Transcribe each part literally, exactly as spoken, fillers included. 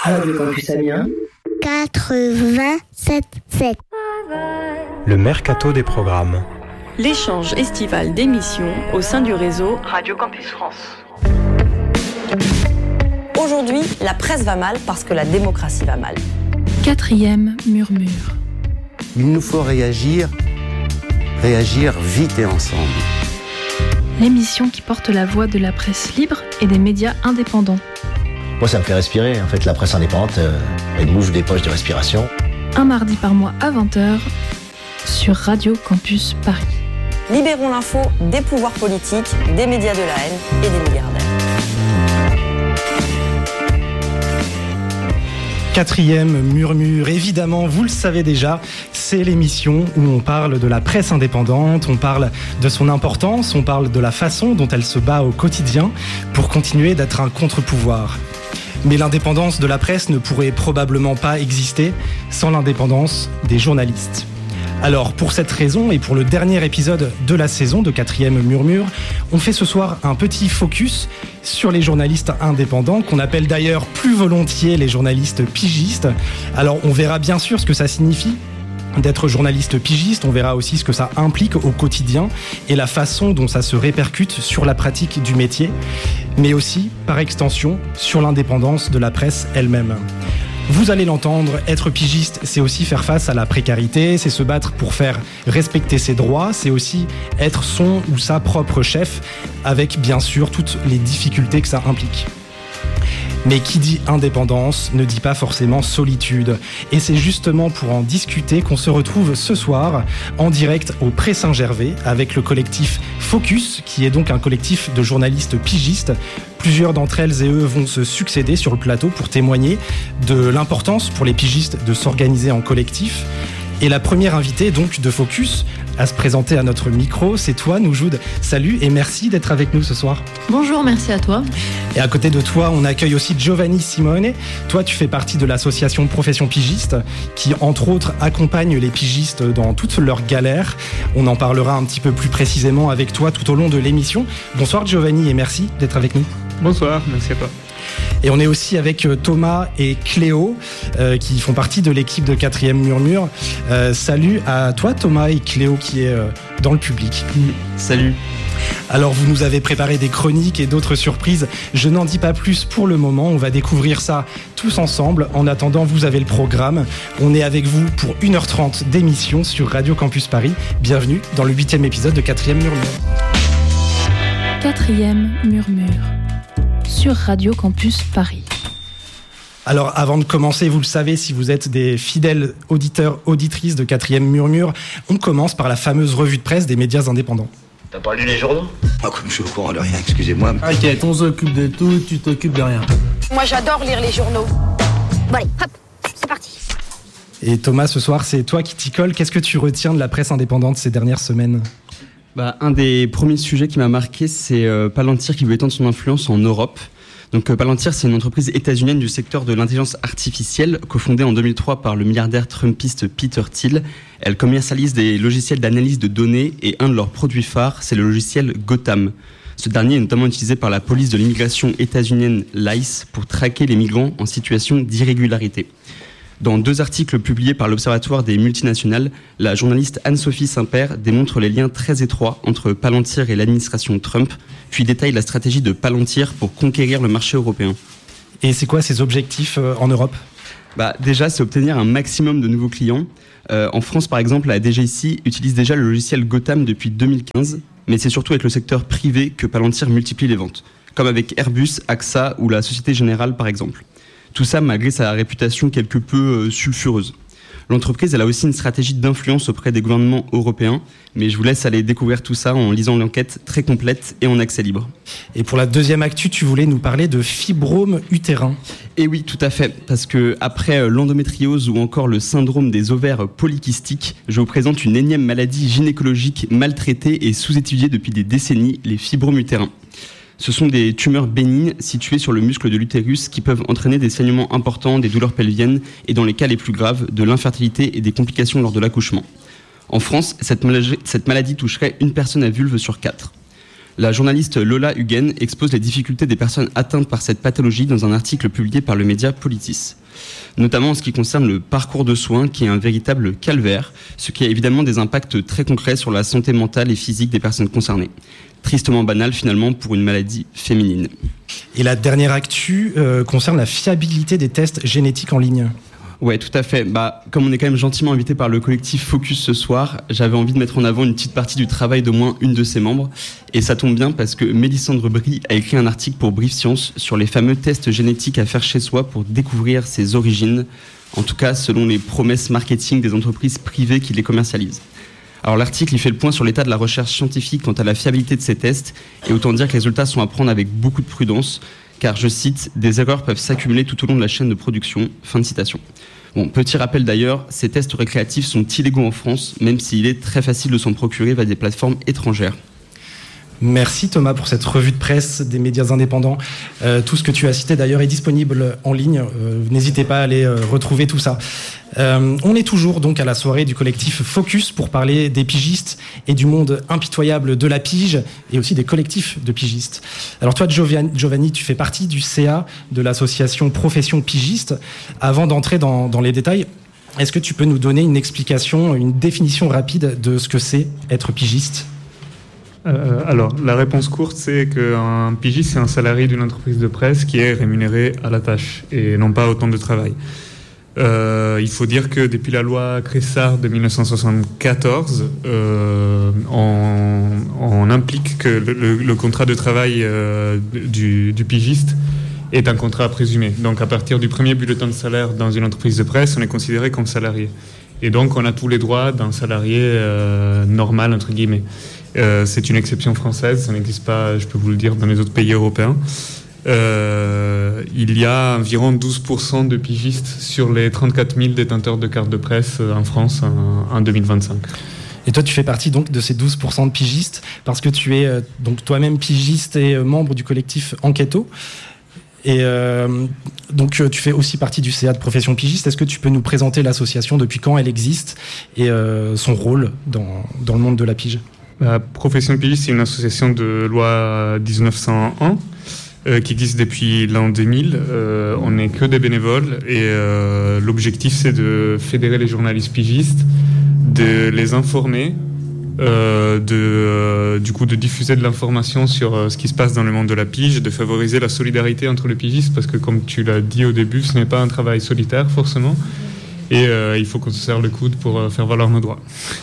Radio Campus Amiens quatre-vingt-sept sept. Le mercato des programmes. L'échange estival d'émissions au sein du réseau Radio Campus France. Aujourd'hui, la presse va mal parce que la démocratie va mal. Quatrième murmure. Il nous faut réagir, réagir vite et ensemble. L'émission qui porte la voix de la presse libre et des médias indépendants. Moi, ça me fait respirer. En fait, la presse indépendante, euh, elle m'ouvre des poches de respiration. Un mardi par mois à vingt heures sur Radio Campus Paris. Libérons l'info des pouvoirs politiques, des médias de la haine et des milliardaires. Quatrième murmure, évidemment, vous le savez déjà, c'est l'émission où on parle de la presse indépendante, on parle de son importance, on parle de la façon dont elle se bat au quotidien pour continuer d'être un contre-pouvoir. Mais l'indépendance de la presse ne pourrait probablement pas exister sans l'indépendance des journalistes. Alors, pour cette raison et pour le dernier épisode de la saison de Quatrième Murmure, on fait ce soir un petit focus sur les journalistes indépendants, qu'on appelle d'ailleurs plus volontiers les journalistes pigistes. Alors, on verra bien sûr ce que ça signifie d'être journaliste pigiste, on verra aussi ce que ça implique au quotidien et la façon dont ça se répercute sur la pratique du métier, mais aussi, par extension, sur l'indépendance de la presse elle-même. Vous allez l'entendre, être pigiste, c'est aussi faire face à la précarité, c'est se battre pour faire respecter ses droits, c'est aussi être son ou sa propre chef, avec bien sûr toutes les difficultés que ça implique. Mais qui dit indépendance ne dit pas forcément solitude. Et c'est justement pour en discuter qu'on se retrouve ce soir en direct au Pré Saint-Gervais avec le collectif Focus, qui est donc un collectif de journalistes pigistes. Plusieurs d'entre elles et eux vont se succéder sur le plateau pour témoigner de l'importance pour les pigistes de s'organiser en collectif. Et la première invitée donc de Focus à se présenter à notre micro, c'est toi Noujoud. Salut et merci d'être avec nous ce soir. Bonjour, merci à toi. Et à côté de toi, on accueille aussi Giovanni Simone. Toi, tu fais partie de l'association Profession Pigiste qui, entre autres, accompagne les pigistes dans toutes leurs galères. On en parlera un petit peu plus précisément avec toi tout au long de l'émission. Bonsoir Giovanni et merci d'être avec nous. Bonsoir, merci à toi. Et on est aussi avec Thomas et Cléo euh, qui font partie de l'équipe de Quatrième Murmure. Euh, salut à toi Thomas et Cléo qui est euh, dans le public. Salut. Alors vous nous avez préparé des chroniques et d'autres surprises. Je n'en dis pas plus pour le moment. On va découvrir ça tous ensemble. En attendant, vous avez le programme. On est avec vous pour une heure trente d'émission sur Radio Campus Paris. Bienvenue dans le huitième épisode de Quatrième Murmure. Quatrième Murmure sur Radio Campus Paris. Alors avant de commencer, vous le savez, si vous êtes des fidèles auditeurs, auditrices de Quatrième Murmure, on commence par la fameuse revue de presse des médias indépendants. T'as pas lu les journaux ? Ah, comme je suis au courant de rien, excusez-moi. Ok, on s'occupe de tout, tu t'occupes de rien. Moi j'adore lire les journaux. Bon allez, hop, c'est parti. Et Thomas, ce soir, c'est toi qui t'y colle. Qu'est-ce que tu retiens de la presse indépendante ces dernières semaines ? Bah, un des premiers sujets qui m'a marqué, c'est euh, Palantir qui veut étendre son influence en Europe. Donc euh, Palantir, c'est une entreprise états-unienne du secteur de l'intelligence artificielle, cofondée en deux mille trois par le milliardaire trumpiste Peter Thiel. Elle commercialise des logiciels d'analyse de données et un de leurs produits phares, c'est le logiciel Gotham. Ce dernier est notamment utilisé par la police de l'immigration états-unienne, l'I C E, pour traquer les migrants en situation d'irrégularité. Dans deux articles publiés par l'Observatoire des multinationales, la journaliste Anne-Sophie Saint-Père démontre les liens très étroits entre Palantir et l'administration Trump, puis détaille la stratégie de Palantir pour conquérir le marché européen. Et c'est quoi ses objectifs euh, en Europe ? Bah, déjà, c'est obtenir un maximum de nouveaux clients. Euh, en France, par exemple, la D G I C utilise déjà le logiciel Gotham depuis deux mille quinze, mais c'est surtout avec le secteur privé que Palantir multiplie les ventes, comme avec Airbus, A X A ou la Société Générale, par exemple. Tout ça malgré sa réputation quelque peu euh, sulfureuse. L'entreprise, elle a aussi une stratégie d'influence auprès des gouvernements européens, mais je vous laisse aller découvrir tout ça en lisant l'enquête très complète et en accès libre. Et pour la deuxième actu, tu voulais nous parler de fibrome utérin. Et oui, tout à fait, parce que après l'endométriose ou encore le syndrome des ovaires polykystiques, je vous présente une énième maladie gynécologique maltraitée et sous-étudiée depuis des décennies, les fibromes utérins. Ce sont des tumeurs bénignes situées sur le muscle de l'utérus qui peuvent entraîner des saignements importants, des douleurs pelviennes et, dans les cas les plus graves, de l'infertilité et des complications lors de l'accouchement. En France, cette maladie, cette maladie toucherait une personne à vulve sur quatre. La journaliste Lola Huguen expose les difficultés des personnes atteintes par cette pathologie dans un article publié par le média Politis. Notamment en ce qui concerne le parcours de soins qui est un véritable calvaire, ce qui a évidemment des impacts très concrets sur la santé mentale et physique des personnes concernées. Tristement banal finalement pour une maladie féminine. Et la dernière actu euh, concerne la fiabilité des tests génétiques en ligne. Ouais, tout à fait. Bah, comme on est quand même gentiment invité par le collectif Focus ce soir, j'avais envie de mettre en avant une petite partie du travail d'au moins une de ses membres. Et ça tombe bien parce que Mélissandre Brie a écrit un article pour Brief Science sur les fameux tests génétiques à faire chez soi pour découvrir ses origines, en tout cas selon les promesses marketing des entreprises privées qui les commercialisent. Alors l'article, il fait le point sur l'état de la recherche scientifique quant à la fiabilité de ces tests, et autant dire que les résultats sont à prendre avec beaucoup de prudence, car, je cite, « des erreurs peuvent s'accumuler tout au long de la chaîne de production ». Fin de citation. Bon, petit rappel d'ailleurs, ces tests récréatifs sont illégaux en France, même s'il est très facile de s'en procurer via des plateformes étrangères. Merci Thomas pour cette revue de presse des médias indépendants. Euh, tout ce que tu as cité d'ailleurs est disponible en ligne. Euh, n'hésitez pas à aller euh, retrouver tout ça. Euh, on est toujours donc à la soirée du collectif Focus pour parler des pigistes et du monde impitoyable de la pige et aussi des collectifs de pigistes. Alors toi Giovanni, tu fais partie du C A de l'association Profession Pigiste. Avant d'entrer dans, dans les détails, est-ce que tu peux nous donner une explication, une définition rapide de ce que c'est être pigiste ? Euh, alors, la réponse courte, c'est qu'un pigiste, c'est un salarié d'une entreprise de presse qui est rémunéré à la tâche et non pas au temps de travail. Euh, il faut dire que depuis la loi Cressard de dix-neuf cent soixante-quatorze, euh, on, on implique que le, le, le contrat de travail euh, du, du pigiste est un contrat présumé. Donc, à partir du premier bulletin de salaire dans une entreprise de presse, on est considéré comme salarié. Et donc, on a tous les droits d'un salarié euh, normal, entre guillemets. Euh, c'est une exception française, ça n'existe pas, je peux vous le dire, dans les autres pays européens. Euh, il y a environ douze pour cent de pigistes sur les trente-quatre mille détenteurs de cartes de presse en France en, en deux mille vingt-cinq. Et toi, tu fais partie donc de ces douze pour cent de pigistes parce que tu es euh, donc toi-même pigiste et euh, membre du collectif Enquêto. Et euh, donc, tu fais aussi partie du C A de Profession Pigiste. Est-ce que tu peux nous présenter l'association, depuis quand elle existe et euh, son rôle dans, dans le monde de la pige ? La Profession Pigiste, c'est une association de loi dix-neuf cent un euh, qui existe depuis l'an deux mille. Euh, on n'est que des bénévoles et euh, l'objectif, c'est de fédérer les journalistes pigistes, de les informer, euh, de, euh, du coup, de diffuser de l'information sur euh, ce qui se passe dans le monde de la pige, de favoriser la solidarité entre les pigistes, parce que comme tu l'as dit au début, ce n'est pas un travail solitaire forcément, et euh, il faut qu'on se serre le coude pour euh, faire valoir nos droits.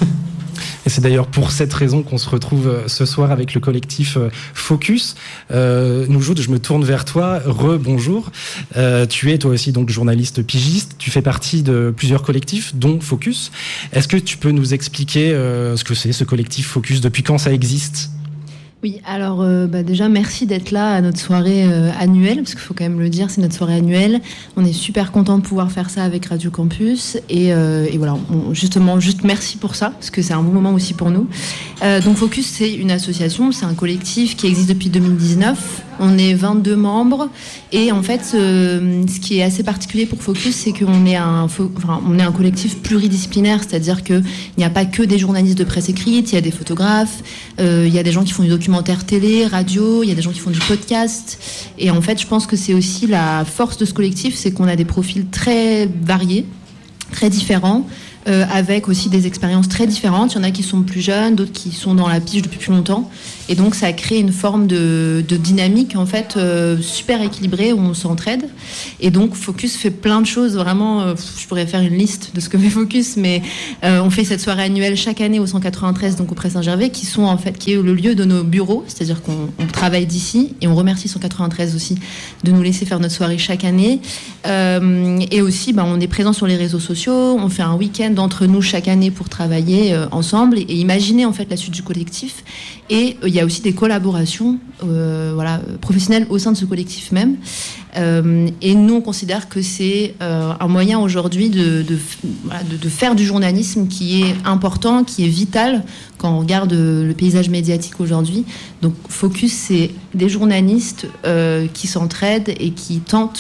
Et c'est d'ailleurs pour cette raison qu'on se retrouve ce soir avec le collectif Focus. Euh, Noujoud, je me tourne vers toi. Re-bonjour. Euh, tu es toi aussi donc journaliste pigiste. Tu fais partie de plusieurs collectifs, dont Focus. Est-ce que tu peux nous expliquer euh, ce que c'est, ce collectif Focus ? Depuis quand ça existe ? Oui, alors euh, bah déjà merci d'être là à notre soirée euh, annuelle, parce qu'il faut quand même le dire, c'est notre soirée annuelle. On est super content de pouvoir faire ça avec Radio Campus et, euh, et voilà, on, justement, juste merci pour ça, parce que c'est un bon moment aussi pour nous. Euh, donc Focus, c'est une association, c'est un collectif qui existe depuis deux mille dix-neuf. On est vingt-deux membres et en fait, euh, ce qui est assez particulier pour Focus, c'est qu'on est un, enfin, on est un collectif pluridisciplinaire, c'est-à-dire qu'il n'y a pas que des journalistes de presse écrite, il y a des photographes, euh, il y a des gens qui font du documentaire télé, radio, il y a des gens qui font du podcast. Et en fait, je pense que c'est aussi la force de ce collectif, c'est qu'on a des profils très variés, très différents, euh, avec aussi des expériences très différentes. Il y en a qui sont plus jeunes, d'autres qui sont dans la pige depuis plus longtemps. Et donc, ça crée une forme de, de dynamique, en fait, euh, super équilibrée, où on s'entraide. Et donc, Focus fait plein de choses, vraiment. Euh, je pourrais faire une liste de ce que fait Focus, mais euh, on fait cette soirée annuelle chaque année au cent quatre-vingt-treize, donc au Pré Saint-Gervais, qui sont, en fait, qui est le lieu de nos bureaux. C'est-à-dire qu'on on travaille d'ici, et on remercie cent quatre-vingt-treize aussi de nous laisser faire notre soirée chaque année. Euh, et aussi, bah, on est présent sur les réseaux sociaux. On fait un week-end d'entre nous chaque année pour travailler euh, ensemble et, et imaginer, en fait, la suite du collectif. Et il y a aussi des collaborations euh, voilà, professionnelles au sein de ce collectif même. Euh, et nous, on considère que c'est euh, un moyen aujourd'hui de, de, voilà, de, de faire du journalisme qui est important, qui est vital quand on regarde le paysage médiatique aujourd'hui. Donc, Focus, c'est des journalistes euh, qui s'entraident et qui tentent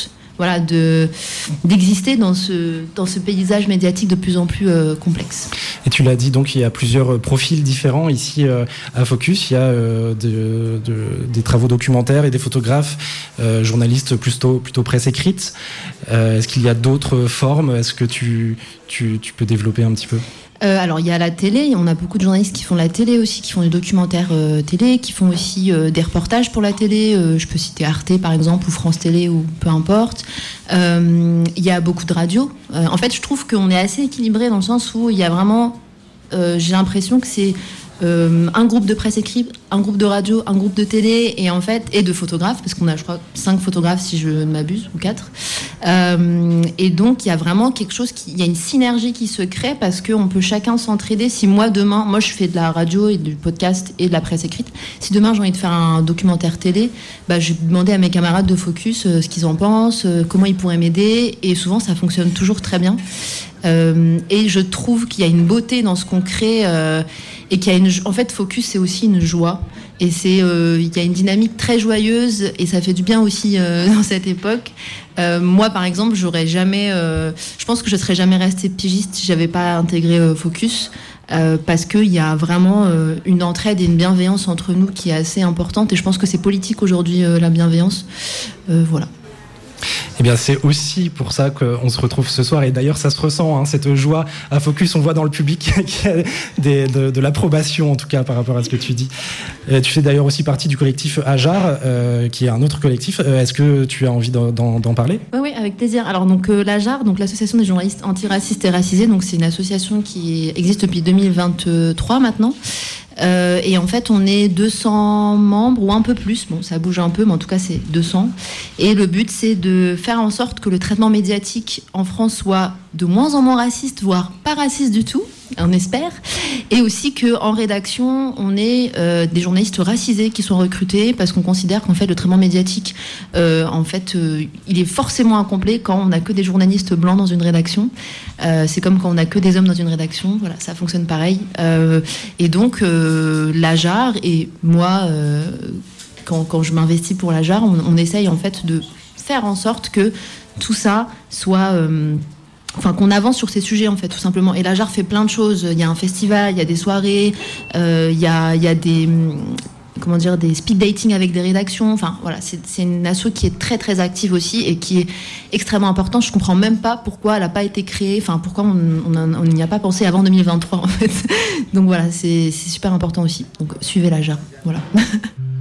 voilà, de, d'exister dans ce, dans ce paysage médiatique de plus en plus euh, complexe. Et tu l'as dit, donc il y a plusieurs profils différents ici euh, à Focus. Il y a euh, de, de, des travaux documentaires et des photographes, euh, journalistes plutôt, plutôt presse écrite. Euh, est-ce qu'il y a d'autres formes ? Est-ce que tu, tu, tu peux développer un petit peu ? Euh, alors il y a la télé, on a beaucoup de journalistes qui font la télé aussi, qui font des documentaires euh, télé, qui font aussi euh, des reportages pour la télé. Euh, je peux citer Arte par exemple, ou France Télé, ou peu importe. Euh, il y a beaucoup de radio. Euh, en fait, je trouve qu'on est assez équilibré dans le sens où il y a vraiment, euh, j'ai l'impression que c'est Euh, un groupe de presse écrite, un groupe de radio, un groupe de télé et en fait et de photographes parce qu'on a je crois cinq photographes si je ne m'abuse ou quatre euh, et donc il y a vraiment quelque chose qui, il y a une synergie qui se crée parce qu'on peut chacun s'entraider. Si moi demain, moi je fais de la radio et du podcast et de la presse écrite, si demain j'ai envie de faire un documentaire télé, bah, je vais demander à mes camarades de Focus euh, ce qu'ils en pensent, euh, comment ils pourraient m'aider et souvent ça fonctionne toujours très bien. Euh, et je trouve qu'il y a une beauté dans ce qu'on crée euh, et qu'il y a une, en fait Focus c'est aussi une joie et c'est euh, il y a une dynamique très joyeuse et ça fait du bien aussi euh, dans cette époque. Euh, moi par exemple j'aurais jamais euh, je pense que je serais jamais restée pigiste si j'avais pas intégré euh, Focus euh, parce qu'il y a vraiment euh, une entraide et une bienveillance entre nous qui est assez importante et je pense que c'est politique aujourd'hui euh, la bienveillance euh, voilà. Eh bien, c'est aussi pour ça qu'on se retrouve ce soir. Et d'ailleurs, ça se ressent, hein, cette joie à Focus. On voit dans le public qu'il y a des, de, de l'approbation, en tout cas, par rapport à ce que tu dis. Et tu fais d'ailleurs aussi partie du collectif Ajar, euh, qui est un autre collectif. Euh, est-ce que tu as envie d'en, d'en, d'en parler ? Oui, oui, avec plaisir. Alors, donc, euh, l'Ajar, donc, l'association des journalistes antiracistes et racisés, donc, c'est une association qui existe depuis deux mille vingt-trois maintenant. Euh, et en fait, on est deux cents membres ou un peu plus. Bon, ça bouge un peu, mais en tout cas, c'est deux cents. Et le but, c'est de faire en sorte que le traitement médiatique en France soit de moins en moins raciste, voire pas raciste du tout, on espère. Et aussi qu'en rédaction, on ait euh, des journalistes racisés qui sont recrutés parce qu'on considère qu'en fait, le traitement médiatique, euh, en fait, euh, il est forcément incomplet quand on n'a que des journalistes blancs dans une rédaction. Euh, c'est comme quand on n'a que des hommes dans une rédaction. Voilà, ça fonctionne pareil. Euh, et donc, euh, l'Ajar et moi, euh, quand, quand je m'investis pour l'Ajar, on, on essaye en fait de faire en sorte que tout ça soit... Euh, Enfin, qu'on avance sur ces sujets, en fait, tout simplement. Et l'Ajar fait plein de choses. Il y a un festival, il y a des soirées, euh, il y a, il y a des, comment dire, des speed dating avec des rédactions. Enfin, voilà, c'est, c'est une asso qui est très, très active aussi et qui est extrêmement importante. Je comprends même pas pourquoi elle n'a pas été créée, enfin, pourquoi on n'y a pas pensé avant deux mille vingt-trois, en fait. Donc voilà, c'est, c'est super important aussi. Donc, suivez l'Ajar. Voilà.